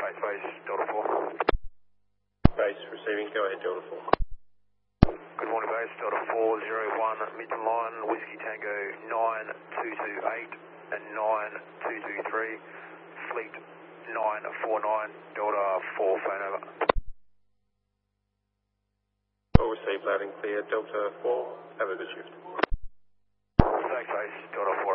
Base, Delta 4. Base receiving, go ahead, Delta 4. Good morning, Base, Delta 401, midline, Whiskey Tango 9228 and 9223, Fleet 949, Delta 4, phone over. All received loud and clear, Delta 4, have a good shift. Thanks, Base, Delta 4.